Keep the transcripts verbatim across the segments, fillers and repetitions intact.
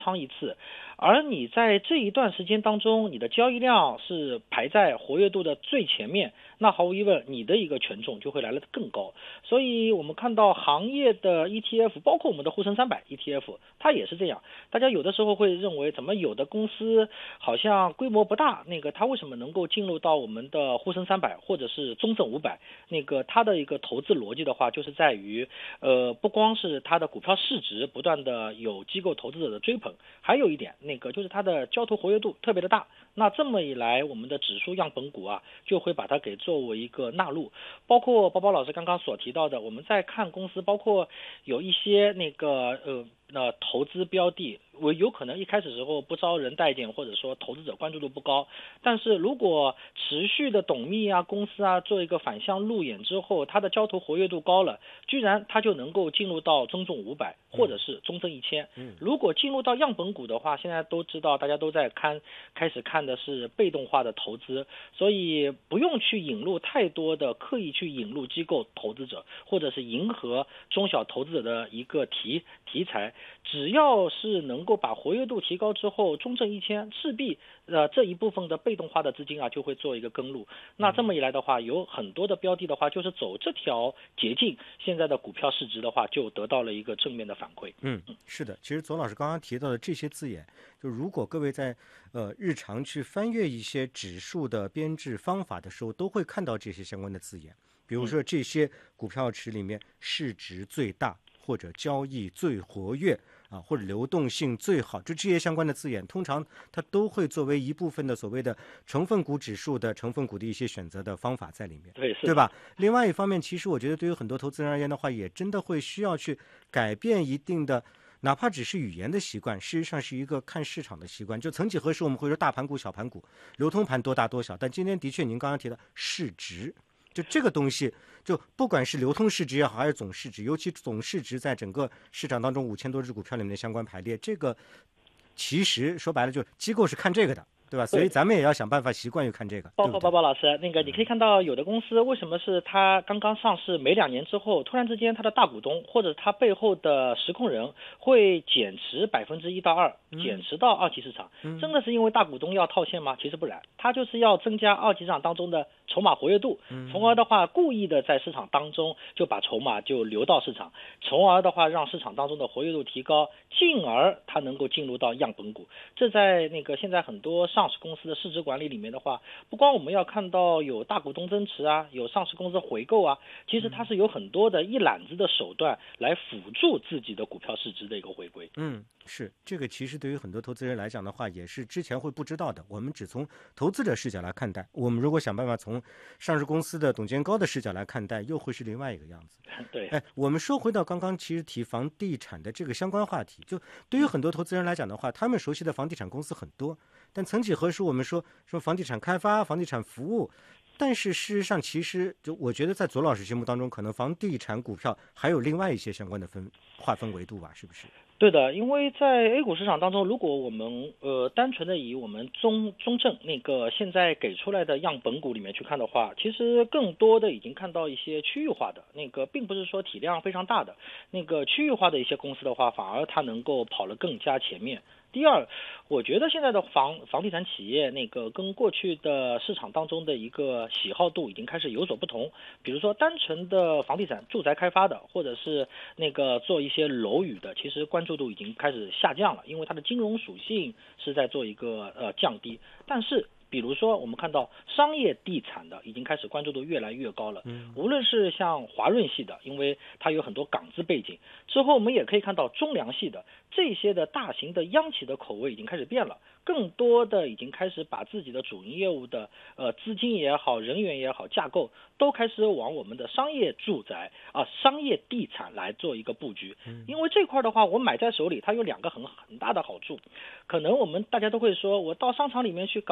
仓一次，而你在这一段时间当中，你的交易量是排在活跃度的最前面，那毫无疑问，你的一个权重就会来得更高。所以我们看到行业的 E T F， 包括我们的沪深三百 E T F， 它也是这样。大家有的时候会认为，怎么有的公司好像规模不大，那个它为什么能够进入到我们的沪深三百或者是中证五百？那个它的一个投资逻辑的话，就是在于，呃，不光是它的股票市值不断的有机构投资者的追捧。还有一点，那个就是它的交投活跃度特别的大，那这么一来，我们的指数样本股啊，就会把它给作为一个纳入。包括包包老师刚刚所提到的，我们在看公司，包括有一些那个呃那投资标的，我有可能一开始时候不招人待见，或者说投资者关注度不高，但是如果持续的董秘啊、公司啊做一个反向路演之后，它的交投活跃度高了，居然它就能够进入到中证五百或者是中证一千。嗯，如果进入到样本股的话，现在都知道大家都在看，开始看的是被动化的投资，所以不用去引入太多的刻意去引入机构投资者，或者是迎合中小投资者的一个题题材。只要是能够把活跃度提高之后，中证一千势必呃这一部分的被动化的资金啊就会做一个跟入。那这么一来的话，有很多的标的的话就是走这条捷径，现在的股票市值的话就得到了一个正面的反馈。 嗯，是的，其实左老师刚刚提到的这些字眼，就如果各位在呃日常去翻阅一些指数的编制方法的时候，都会看到这些相关的字眼，比如说这些股票池里面市值最大，或者交易最活跃啊，或者流动性最好，就这些相关的字眼，通常它都会作为一部分的所谓的成分股指数的成分股的一些选择的方法在里面， 对， 对吧？另外一方面，其实我觉得对于很多投资人而言的话，也真的会需要去改变一定的，哪怕只是语言的习惯，事实上是一个看市场的习惯。就曾几何时，我们会说大盘股、小盘股、流通盘多大多小，但今天的确您刚刚提到市值。就这个东西，就不管是流通市值也好，还是总市值，尤其总市值在整个市场当中五千多只股票里面的相关排列，这个其实说白了，就机构是看这个的，对吧？所以咱们也要想办法习惯于看这个。 包括包包老师，那个你可以看到有的公司为什么是它刚刚上市没两年之后，突然之间它的大股东或者它背后的实控人会减持百分之一到二，减持到二级市场， 嗯、 真的是因为大股东要套现吗？其实不然，它就是要增加二级市场当中的筹码活跃度，从而的话故意的在市场当中就把筹码就流到市场，从而的话让市场当中的活跃度提高，进而它能够进入到样本股。这在那个现在很多上市公司的市值管理里面的话，不光我们要看到有大股东增持啊，有上市公司回购啊，其实它是有很多的一揽子的手段来辅助自己的股票市值的一个回归。 嗯，是这个，其实对于很多投资人来讲的话，也是之前会不知道的。我们只从投资者视角来看待，我们如果想办法从上市公司的董监高的视角来看待，又会是另外一个样子。 对， 哎，我们说回到刚刚其实提房地产的这个相关话题，就对于很多投资人来讲的话，他们熟悉的房地产公司很多，但曾几何时我们说说房地产开发、房地产服务，但是事实上其实就我觉得在左老师心目当中，可能房地产股票还有另外一些相关的分划分维度吧，是不是？ 对的，因为在 A 股市场当中，如果我们呃单纯的以我们中中证那个现在给出来的样本股里面去看的话，其实更多的已经看到一些区域化的那个，并不是说体量非常大的那个区域化的一些公司的话，反而它能够跑得更加前面。第二，我觉得现在的房房地产企业那个跟过去的市场当中的一个喜好度已经开始有所不同。比如说单纯的房地产住宅开发的，或者是那个做一些楼宇的，其实关注度已经开始下降了，因为它的金融属性是在做一个呃降低。但是比如说我们看到商业地产的已经开始关注度越来越高了，无论是像华润系的，因为它有很多港资背景，之后我们也可以看到中粮系的这些的大型的央企的口味已经开始变了，更多的已经开始把自己的主营业务的呃资金也好，人员也好，架构都开始往我们的商业住宅啊、商业地产来做一个布局。因为这块的话，我买在手里，它有两个很很大的好处。可能我们大家都会说，我到商场里面去搞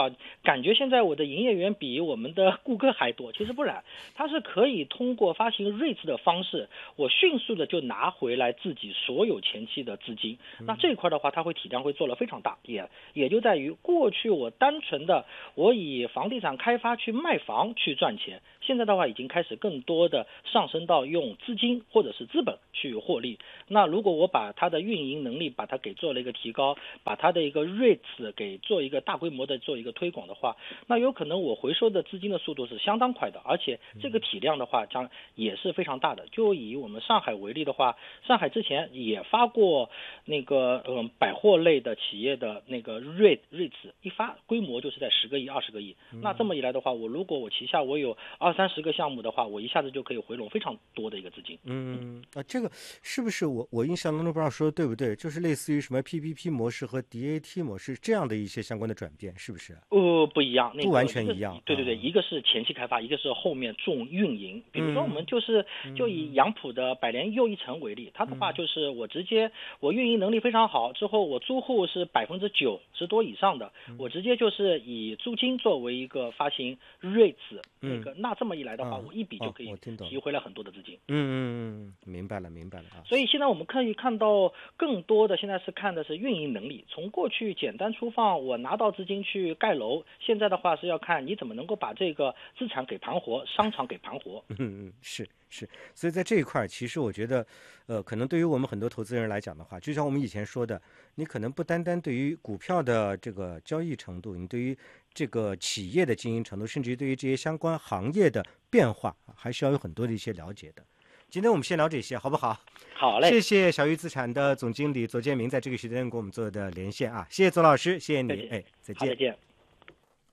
感觉现在我的营业员比我们的顾客还多，其实不然，它是可以通过发行 REITs 的方式，我迅速的就拿回来自己所有前期的资金。那这一块的话，它会体量会做得非常大，也也就在于过去我单纯的我以房地产开发去卖房去赚钱，现在的话已经开始更多的上升到用资金或者是资本去获利。那如果我把它的运营能力把它给做了一个提高，把它的一个 REITs 给做一个大规模的做一个推广的话，那有可能我回收的资金的速度是相当快的，而且这个体量的话将也是非常大的。就以我们上海为例的话，上海之前也发过那个嗯百货类的企业的那个 REIT REITs， 一发规模就是在十个亿、二十个亿。那这么一来的话，我如果我旗下我有二三十个项目的话，我一下子就可以回笼非常多的一个资金。 嗯啊，这个是不是我我印象当中不知道说的对不对？就是类似于什么 P P P 模式和 D A T 模式这样的一些相关的转变，是不是？ 呃，不一样，那个、 不完全一样。 对对对、啊，一个是前期开发，一个是后面重运营。比如说我们就是就以杨浦的百联又一城为例，它的话就是我直接我运营能力非常好，之后我租户是百分之九十多以上的，我直接就是以租金作为一个发行 REITs 那个，那这么一来的话，我一笔就可以提回来很多的资金。 嗯嗯嗯，明白了明白了啊。 所以现在我们可以看到更多的现在是看的是运营能力，从过去简单粗放，我拿到资金去盖楼，现在的话是要看你怎么能够把这个资产给盘活，商场给盘活。 嗯嗯，是是，所以在这一块，其实我觉得，呃，可能对于我们很多投资人来讲的话，就像我们以前说的，你可能不单单对于股票的这个交易程度，你对于这个企业的经营程度，甚至于对于这些相关行业的变化，还是要有很多的一些了解的。今天我们先聊这些，好不好？ 好嘞， 谢谢小鱼资产的总经理左建明在这个时间跟我们做的连线啊，谢谢左老师，谢谢你，哎，再见。 再见。